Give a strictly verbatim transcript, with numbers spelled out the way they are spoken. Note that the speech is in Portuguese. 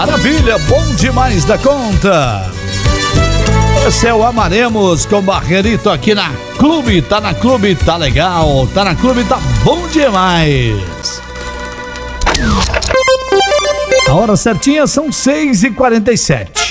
Maravilha, bom demais da conta. Esse é o Amaremos com Barreirito aqui na Clube. Tá na Clube, tá legal. Tá na Clube, tá bom demais. A hora certinha são seis e quarenta e sete.